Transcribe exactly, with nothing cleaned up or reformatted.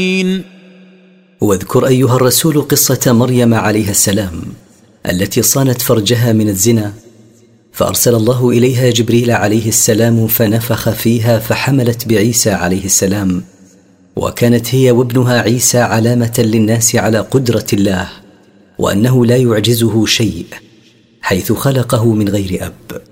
واذكر أيها الرسول قصة مريم عليها السلام التي صانت فرجها من الزنا، فأرسل الله إليها جبريل عليه السلام فنفخ فيها فحملت بعيسى عليه السلام، وكانت هي وابنها عيسى علامة للناس على قدرة الله وأنه لا يعجزه شيء حيث خلقه من غير أب.